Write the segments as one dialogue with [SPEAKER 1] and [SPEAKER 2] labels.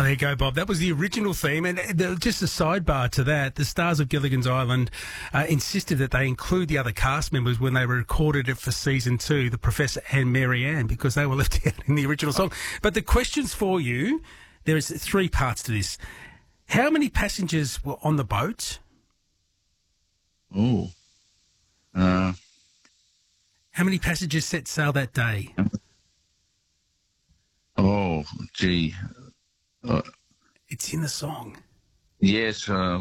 [SPEAKER 1] there you go, Bob. That was the original theme. And just a sidebar to that, the stars of Gilligan's Island insisted that they include the other cast members when they recorded it for season 2, the Professor and Mary Ann, because they were left out in the original song. But the questions for you, there is 3 parts to this. How many passengers were on the boat?
[SPEAKER 2] Oh.
[SPEAKER 1] How many passengers set sail that day?
[SPEAKER 2] Oh, gee.
[SPEAKER 1] It's in the song.
[SPEAKER 2] Yes, I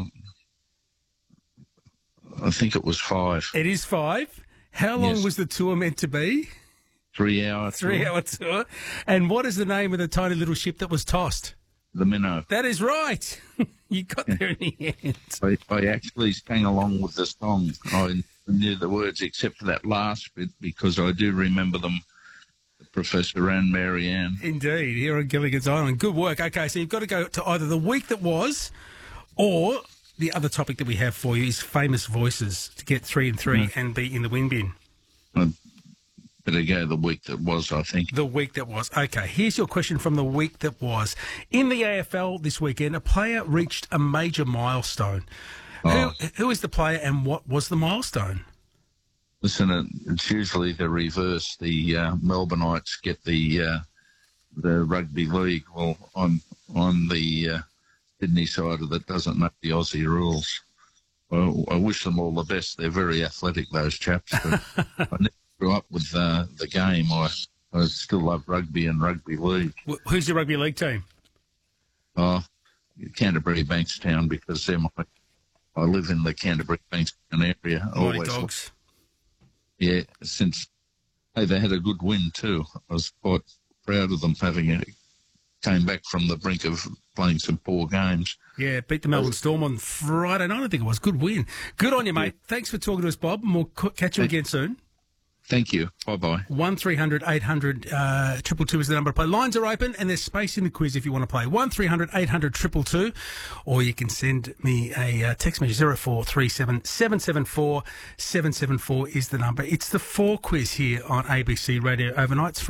[SPEAKER 2] think it was 5.
[SPEAKER 1] It is 5. How long was the tour meant to be?
[SPEAKER 2] 3 hours.
[SPEAKER 1] 3-hour tour. And what is the name of the tiny little ship that was tossed?
[SPEAKER 2] The Minnow.
[SPEAKER 1] That is right. You got there in the end.
[SPEAKER 2] I actually sang along with the song. I knew the words except for that last bit because I do remember them, Professor and Mary Ann.
[SPEAKER 1] Indeed, here on Gilligan's Island. Good work. Okay, so you've got to go to either the week that was or the other topic that we have for you is famous voices to get 3 and 3 and be in the win bin.
[SPEAKER 2] Better go the week that was, I think.
[SPEAKER 1] The week that was. Okay, here's your question from the week that was. In the AFL this weekend, a player reached a major milestone. Who is the player and what was the milestone?
[SPEAKER 2] Listen, it's usually the reverse. The Melbourneites get the rugby league. Well, on the Sydney side of it doesn't know the Aussie rules. Well, I wish them all the best. They're very athletic, those chaps. But I never grew up with the game. I still love rugby and rugby league.
[SPEAKER 1] Who's your rugby league team?
[SPEAKER 2] Canterbury Bankstown, because I live in the Canterbury Bankstown area.
[SPEAKER 1] Mighty Dogs.
[SPEAKER 2] Yeah, since they had a good win too. I was quite proud of them came back from the brink of playing some poor games.
[SPEAKER 1] Yeah, beat the Melbourne Storm on Friday night, I think it was. Good win. Good on you, mate. Thanks for talking to us, Bob, and we'll catch you again soon.
[SPEAKER 2] Thank you. Bye-bye.
[SPEAKER 1] 1300 800 222 is the number to play. Lines are open and there's space in the quiz if you want to play. 1300 800 222, or you can send me a text message. 0437 774 774 is the number. It's the 4 quiz here on ABC Radio Overnights.